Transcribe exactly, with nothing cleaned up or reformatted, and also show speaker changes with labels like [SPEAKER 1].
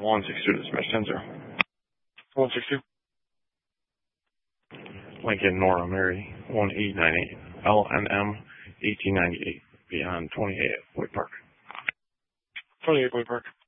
[SPEAKER 1] one six two to smash ten zero. one six two. Lincoln Nora Mary one eight nine eight. L N M eighteen ninety-eight. Beyond twenty-eight Wood Park. twenty-eight Wood Park.